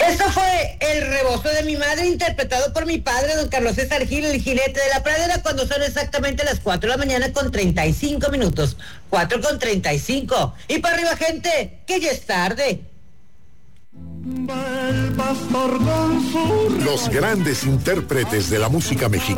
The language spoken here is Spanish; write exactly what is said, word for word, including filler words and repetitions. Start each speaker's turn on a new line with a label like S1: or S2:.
S1: Esto fue El rebozo de mi madre, interpretado por mi padre, don Carlos César Gil, el jinete de la pradera, cuando son exactamente las cuatro de la mañana con treinta y cinco minutos. cuatro con treinta y cinco. Y para arriba, gente, que ya es tarde.
S2: Los grandes intérpretes de la música mexicana.